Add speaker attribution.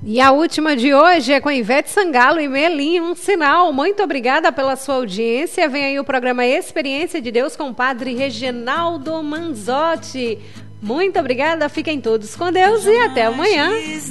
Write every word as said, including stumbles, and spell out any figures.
Speaker 1: E a última de hoje é com Ivete Sangalo e Melim, um sinal. Muito obrigada pela sua audiência. Vem aí o programa Experiência de Deus com o Padre Reginaldo Manzotti. Muito obrigada, fiquem todos com Deus e até amanhã.